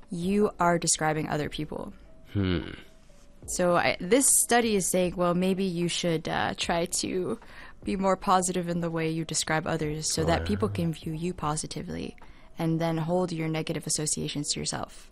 you are describing other people. So this study is saying, well, maybe you should try to be more positive in the way you describe others so that people can view you positively and then hold your negative associations to yourself.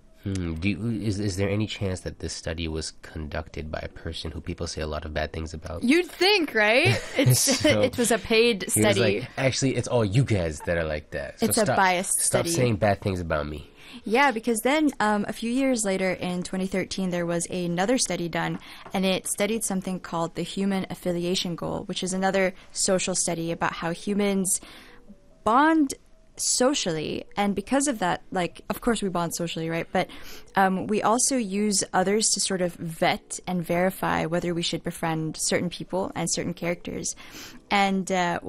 Is there any chance that this study was conducted by a person who people say a lot of bad things about? You'd think, right? It was a paid He was study. like, actually, it's all you guys that are like that. So It's a biased study. Stop saying bad things about me. Yeah, because then a few years later in 2013, there was another study done, and it studied something called the Human Affiliation Goal, which is another social study about how humans bond socially. And because of that, like, of course we bond socially, right? But we also use others to sort of vet and verify whether we should befriend certain people and certain characters. And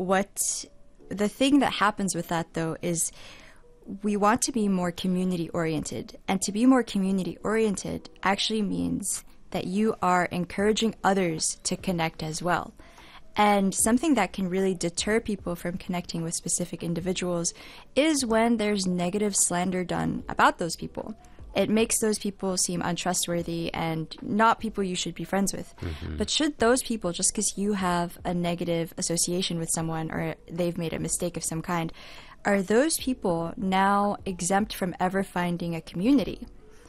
the thing that happens with that, though, is we want to be more community-oriented. And to be more community-oriented actually means that you are encouraging others to connect as well. And something that can really deter people from connecting with specific individuals is when there's negative slander done about those people. It makes those people seem untrustworthy and not people you should be friends with. But should those people, just because you have a negative association with someone or they've made a mistake of some kind, are those people now exempt from ever finding a community?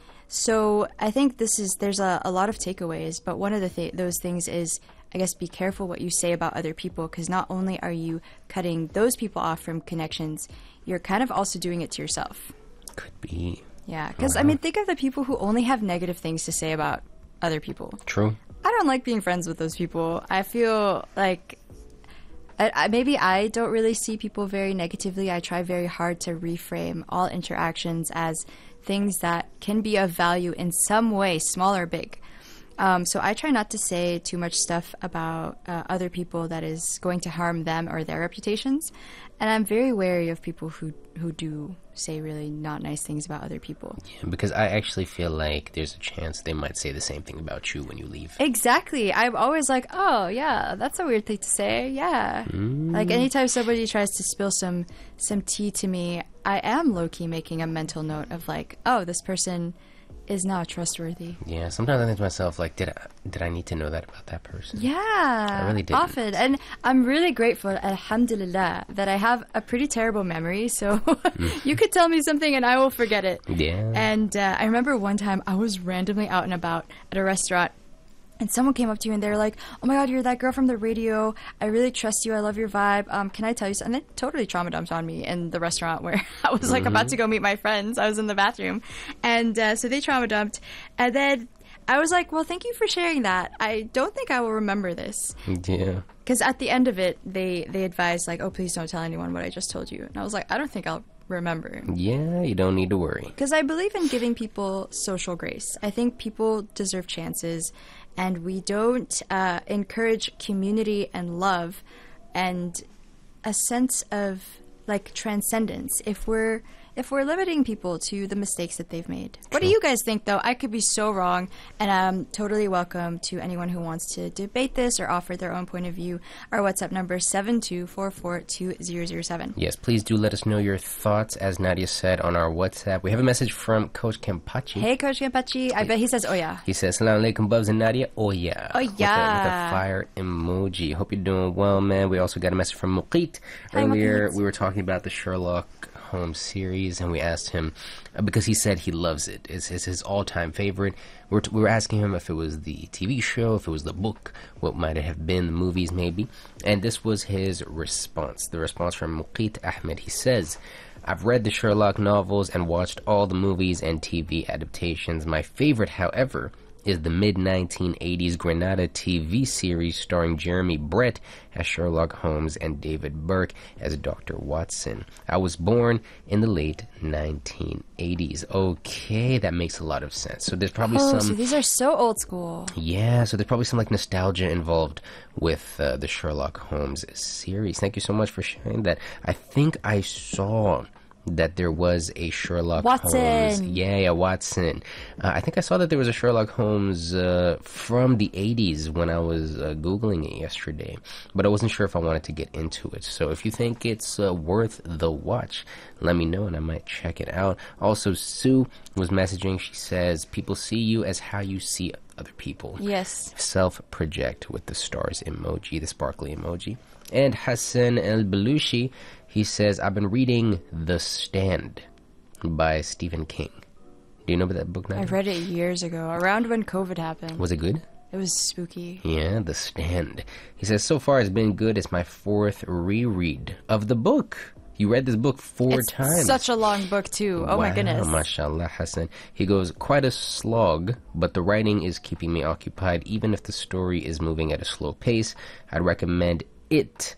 So I think there's a lot of takeaways, but one of those things is, I guess, be careful what you say about other people, because not only are you cutting those people off from connections, you're kind of also doing it to yourself. Could be. Yeah, because, I mean, think of the people who only have negative things to say about other people. True. I don't like being friends with those people. I feel like maybe I don't really see people very negatively. I try very hard to reframe all interactions as things that can be of value in some way, small or big. So I try not to say too much stuff about other people that is going to harm them or their reputations. And I'm very wary of people who do say really not nice things about other people. Yeah, because I actually feel like there's a chance they might say the same thing about you when you leave. Exactly. I'm always like, oh, yeah, that's a weird thing to say. Yeah. Like anytime somebody tries to spill some tea to me, I am low-key making a mental note of like, oh, this person is not trustworthy. Yeah, sometimes I think to myself, like, did I need to know that about that person? Yeah, I really didn't. Often. And I'm really grateful, alhamdulillah, that I have a pretty terrible memory, so you could tell me something and I will forget it. Yeah. And I remember one time I was randomly out and about at a restaurant, and someone came up to you and they were like, oh my God, you're that girl from the radio. I really trust you. I love your vibe. Can I tell you something? And they totally trauma dumped on me in the restaurant where I was like about to go meet my friends. I was in the bathroom. And so they trauma dumped. And then I was like, well, thank you for sharing that. I don't think I will remember this. Yeah. Because at the end of it, they advised like, oh, please don't tell anyone what I just told you. And I was like, I don't think I'll remember. Yeah, you don't need to worry. Because I believe in giving people social grace. I think people deserve chances, and we don't encourage community and love and a sense of like transcendence if we're limiting people to the mistakes that they've made. What do you guys think, though? I could be so wrong, and I'm totally welcome to anyone who wants to debate this or offer their own point of view. Our WhatsApp number is 72442007. Yes, please do let us know your thoughts, as Nadia said on our WhatsApp. We have a message from Coach Kempachi. Hey, Coach Kempachi. I bet he says, oh yeah. He says, Assalamu alaikum, Bubs and Nadia. Oh yeah. Oh yeah. With a fire emoji. Hope you're doing well, man. We also got a message from Muqit. Hi, Earlier, Muqit. we were talking about the Sherlock Holmes series, and we asked him because he said he loves it. It's his all-time favorite. We were asking him if it was the TV show, if it was the book, what might it have been, the movies maybe. And this was his response. The response from Muqit Ahmed. He says, I've read the Sherlock novels and watched all the movies and TV adaptations. My favorite, however, is the mid-1980s Granada TV series starring Jeremy Brett as Sherlock Holmes and David Burke as Dr. Watson. I was born in the late 1980s. Okay, that makes a lot of sense. So there's probably so some... these are so old school. Yeah, so there's probably some like nostalgia involved with the Sherlock Holmes series. Thank you so much for sharing that. I think I saw that there was a Sherlock Watson. Holmes. Yeah, Watson. I think I saw that there was a Sherlock Holmes from the 80s when I was Googling it yesterday, but I wasn't sure if I wanted to get into it. So if you think it's worth the watch, let me know and I might check it out. Also, Sue was messaging. She says, people see you as how you see other people. Yes. Self-project with the stars emoji, the sparkly emoji. And Hassan El-Belushi, he says, I've been reading The Stand by Stephen King. Do you know about that book now? I read it years ago, around when COVID happened. Was it good? It was spooky. Yeah, The Stand. He says, so far it's been good. It's my 4th reread of the book. You read this book 4 times. Such a long book, too. Oh, my goodness. Mashallah, Hassan. He goes, quite a slog, but the writing is keeping me occupied. Even if the story is moving at a slow pace, I'd recommend It,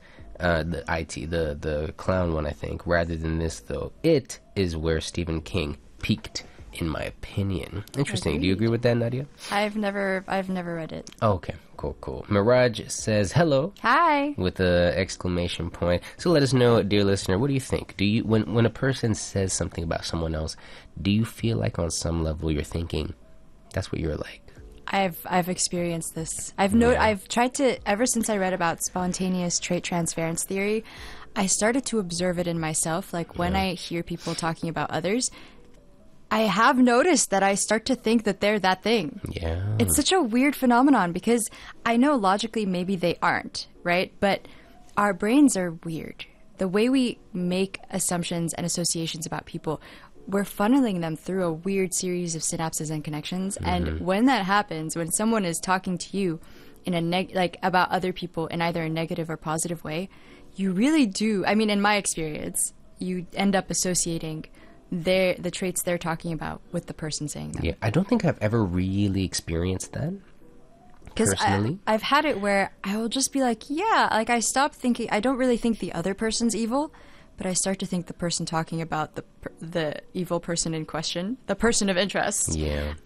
the clown one, I think, rather than this, though. It is where Stephen King peaked, in my opinion. Interesting. Agreed. Do you agree with that, Nadia? I've never read it. Oh, okay, cool. Mirage says hello Hi. with a exclamation point. So let us know, dear listener, what do you think? Do you, when a person says something about someone else, do you feel like on some level you're thinking, that's what you're like? I've experienced this. I've tried to, ever since I read about spontaneous trait transference theory, I started to observe it in myself. Like when I hear people talking about others, I have noticed that I start to think that they're that thing. Yeah. It's such a weird phenomenon because I know logically maybe they aren't, right? But our brains are weird. The way we make assumptions and associations about people, we're funneling them through a weird series of synapses and connections. And when that happens, when someone is talking to you in a like about other people in either a negative or positive way, you really do. I mean, in my experience, you end up associating the traits they're talking about with the person saying them. Yeah, I don't think I've ever really experienced that. Because Personally? I've had it where I will just be like, yeah, like I stop thinking, I don't really think the other person's evil, but I start to think the person talking about the evil person in question, the person of interest. Yeah.